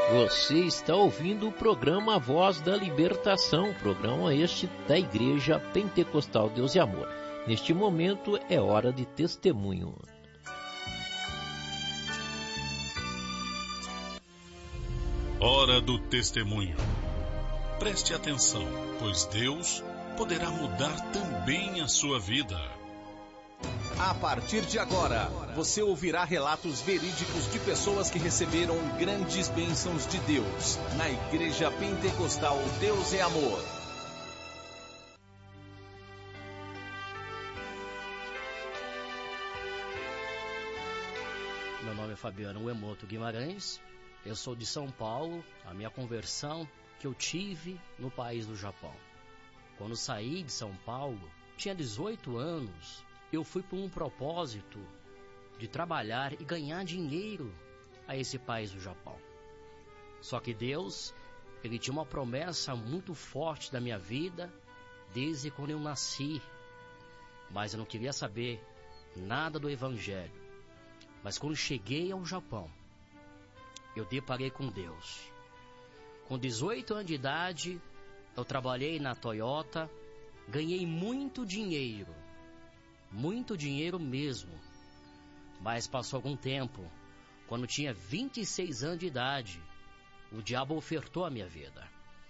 Você está ouvindo o programa Voz da Libertação, programa este da Igreja Pentecostal Deus e Amor. Neste momento é hora de testemunho. Hora do testemunho. Preste atenção, pois Deus poderá mudar também a sua vida. A partir de agora, você ouvirá relatos verídicos de pessoas que receberam grandes bênçãos de Deus na Igreja Pentecostal Deus é Amor. Meu nome é Fabiano Uemoto Guimarães, eu sou de São Paulo. A minha conversão que eu tive no país do Japão. Quando saí de São Paulo, tinha 18 anos, eu fui por um propósito de trabalhar e ganhar dinheiro a esse país do Japão. Só que Deus, Ele tinha uma promessa muito forte da minha vida desde quando eu nasci. Mas eu não queria saber nada do Evangelho. Mas quando cheguei ao Japão, eu deparei com Deus. Com 18 anos de idade, eu trabalhei na Toyota, ganhei muito dinheiro mesmo. Mas passou algum tempo, quando tinha 26 anos de idade, o diabo ofertou a minha vida.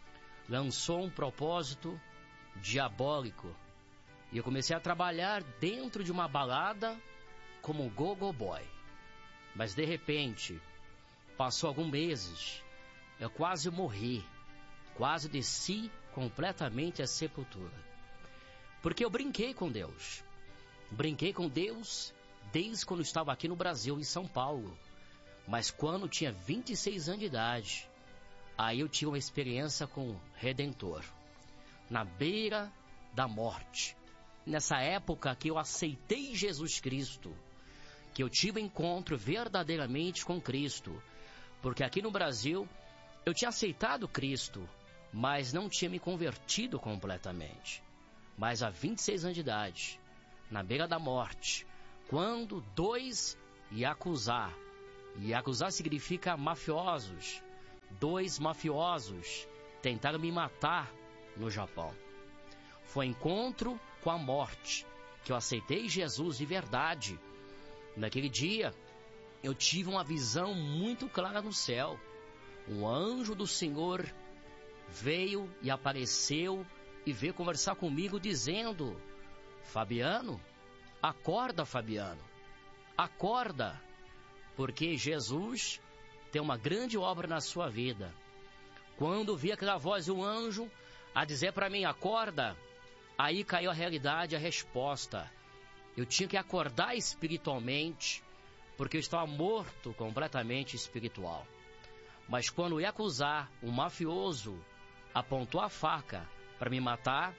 Lançou um propósito diabólico e eu comecei a trabalhar dentro de uma balada como go-go boy. Mas de repente, passou alguns meses, eu quase morri, quase desci completamente à sepultura. Porque eu brinquei com Deus. Brinquei com Deus desde quando eu estava aqui no Brasil, em São Paulo. Mas quando tinha 26 anos de idade, aí eu tive uma experiência com o Redentor. Na beira da morte. Nessa época que eu aceitei Jesus Cristo, que eu tive um encontro verdadeiramente com Cristo. Porque aqui no Brasil, eu tinha aceitado Cristo, mas não tinha me convertido completamente. Mas há 26 anos de idade, na beira da morte, quando dois Yakuza significa mafiosos, dois mafiosos tentaram me matar no Japão. Foi encontro com a morte que eu aceitei Jesus de verdade. Naquele dia, eu tive uma visão muito clara no céu. Um anjo do Senhor veio e apareceu e veio conversar comigo dizendo: Fabiano, acorda, Fabiano, acorda, porque Jesus tem uma grande obra na sua vida. Quando vi aquela voz do anjo a dizer para mim, acorda, aí caiu a realidade, a resposta. Eu tinha que acordar espiritualmente, porque eu estava morto completamente espiritual. Mas quando eu ia acusar, um mafioso apontou a faca para me matar,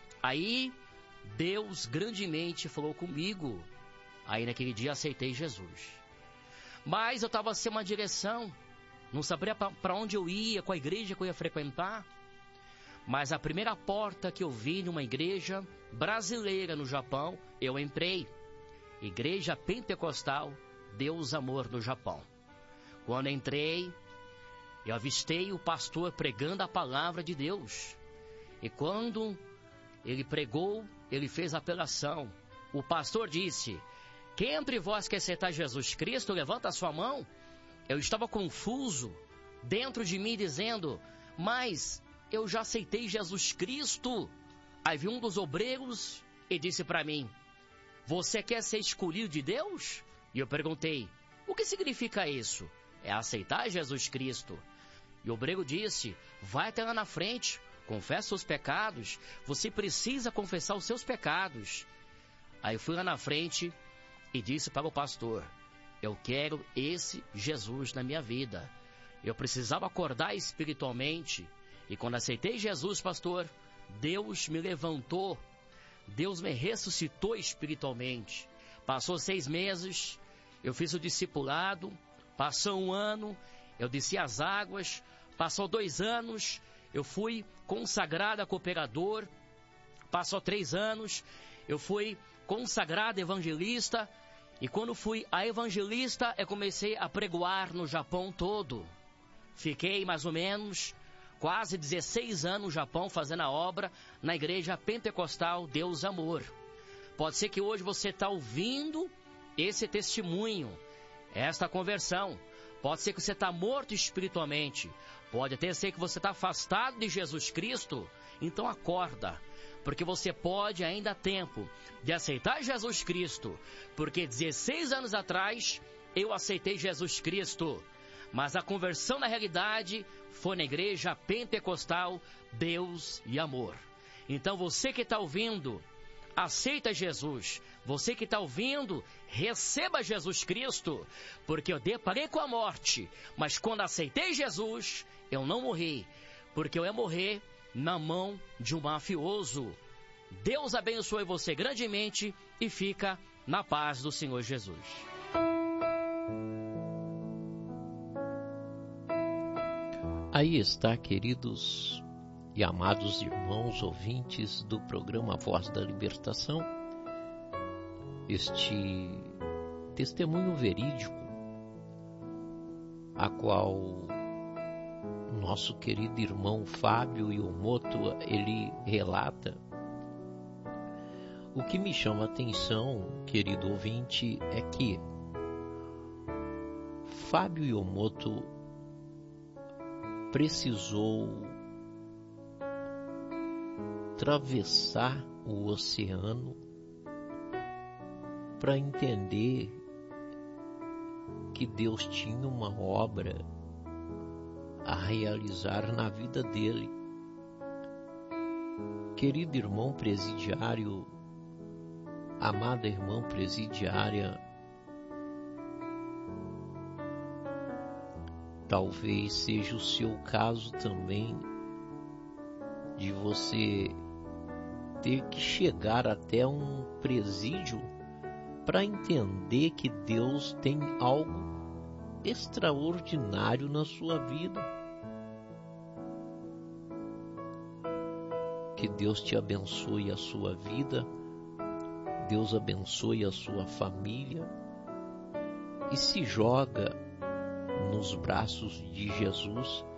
aí Deus grandemente falou comigo. Aí naquele dia aceitei Jesus. Mas eu estava sem uma direção, não sabia para onde eu ia, qual igreja que eu ia frequentar. Mas a primeira porta que eu vi numa igreja brasileira no Japão, eu entrei. Igreja Pentecostal Deus Amor no Japão. Quando entrei, eu avistei o pastor pregando a palavra de Deus. E quando ele pregou, ele fez a apelação. O pastor disse: quem entre vós quer aceitar Jesus Cristo, levanta a sua mão. Eu estava confuso dentro de mim, dizendo: mas eu já aceitei Jesus Cristo. Aí vi um dos obreiros e disse para mim: você quer ser escolhido de Deus? E eu perguntei: o que significa isso? É aceitar Jesus Cristo. E o obreiro disse: vai até lá na frente, confessa os pecados, você precisa confessar os seus pecados. Aí eu fui lá na frente e disse para o pastor: eu quero esse Jesus na minha vida. Eu precisava acordar espiritualmente. E quando aceitei Jesus, pastor, Deus me levantou, Deus me ressuscitou espiritualmente. Passou 6 meses, eu fiz o discipulado. Passou 1 ano, eu desci as águas. Passou 2 anos, eu fui consagrado a cooperador. Passou 3 anos, eu fui consagrado evangelista. E quando fui a evangelista, eu comecei a pregoar no Japão todo. Fiquei mais ou menos quase 16 anos no Japão fazendo a obra na Igreja Pentecostal Deus Amor. Pode ser que hoje você está ouvindo esse testemunho, esta conversão. Pode ser que você está morto espiritualmente. Pode até ser que você está afastado de Jesus Cristo. Então acorda, porque você pode ainda há tempo de aceitar Jesus Cristo. Porque 16 anos atrás eu aceitei Jesus Cristo. Mas a conversão na realidade foi na Igreja Pentecostal Deus e Amor. Então você que está ouvindo, aceita Jesus. Você que está ouvindo, receba Jesus Cristo. Porque eu deparei com a morte, mas quando aceitei Jesus, eu não morri. Porque eu ia morrer na mão de um mafioso. Deus abençoe você grandemente e fica na paz do Senhor Jesus. Aí está, queridos e amados irmãos ouvintes do programa Voz da Libertação, este testemunho verídico, a qual nosso querido irmão Fábio Yomoto, ele relata. O que me chama a atenção, querido ouvinte, é que Fábio Yomoto precisou atravessar o oceano para entender que Deus tinha uma obra a realizar na vida dele. Querido irmão presidiário, amada irmã presidiária, talvez seja o seu caso também de você ter que chegar até um presídio para entender que Deus tem algo extraordinário na sua vida. Que Deus te abençoe a sua vida, Deus abençoe a sua família e se joga nos braços de Jesus